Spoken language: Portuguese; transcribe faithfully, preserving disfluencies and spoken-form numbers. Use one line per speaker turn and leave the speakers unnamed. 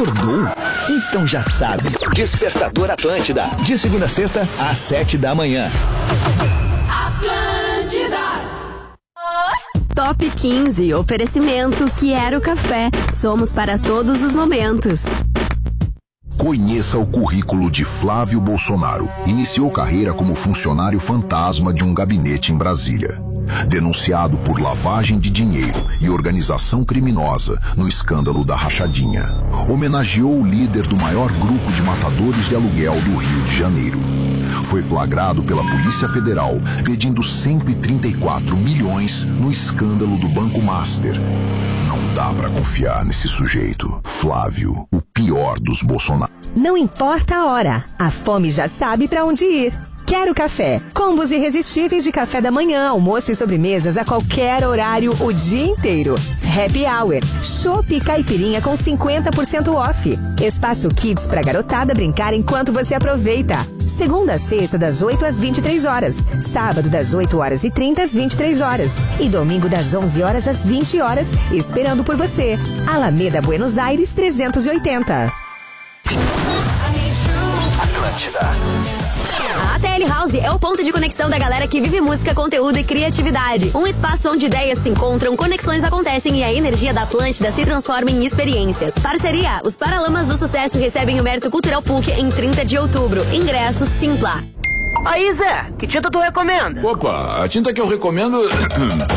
acordou? Então já sabe. Despertador Atlântida. De segunda a sexta, às sete da manhã.
Atlântida. Top quinze. Oferecimento Quero Café. Somos para todos os momentos.
Conheça o currículo de Flávio Bolsonaro. Iniciou carreira como funcionário fantasma de um gabinete em Brasília. Denunciado por lavagem de dinheiro e organização criminosa no escândalo da rachadinha. Homenageou o líder do maior grupo de matadores de aluguel do Rio de Janeiro. Foi flagrado pela Polícia Federal pedindo cento e trinta e quatro milhões no escândalo do Banco Master. Não dá pra confiar nesse sujeito. Flávio, o pior dos Bolsonaro.
Não importa a hora, a fome já sabe pra onde ir. Quero Café. Combos irresistíveis de café da manhã, almoço e sobremesas a qualquer horário o dia inteiro. Happy Hour. Chopp e caipirinha com cinquenta por cento off. Espaço Kids pra garotada brincar enquanto você aproveita. Segunda a sexta, das oito às vinte e três horas. Sábado, das oito horas e trinta às vinte e três horas. E domingo, das onze horas às vinte horas, esperando por você. Alameda, Buenos Aires, trezentos e oitenta.
Atlântida.
A ATL House é o ponto de conexão da galera que vive música, conteúdo e criatividade. Um espaço onde ideias se encontram, conexões acontecem e a energia da Atlântida se transforma em experiências. Parceria: os Paralamas do Sucesso recebem o Mérito Cultural P U C em trinta de outubro. Ingresso Simpla.
Aí, Zé, que tinta tu recomenda?
Opa, a tinta que eu recomendo...